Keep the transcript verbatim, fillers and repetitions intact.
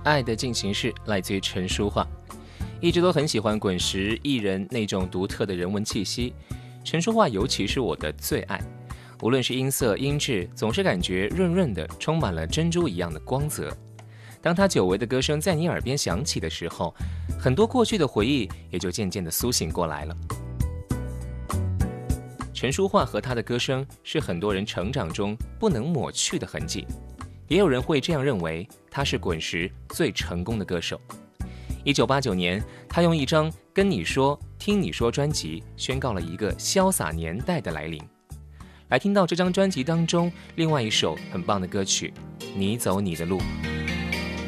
爱的进行式》来自于陈淑桦。一直都很喜欢滚石艺人那种独特的人文气息，陈淑桦尤其是我的最爱。无论是音色音质，总是感觉润润的，充满了珍珠一样的光泽。当她久违的歌声在你耳边响起的时候，很多过去的回忆也就渐渐的苏醒过来了。陈淑桦和她的歌声是很多人成长中不能抹去的痕迹，也有人会这样认为，她是滚石最成功的歌手。一九八九年，她用一张《跟你说听你说》专辑宣告了一个潇洒年代的来临。来听到这张专辑当中另外一首很棒的歌曲《你走你的路》。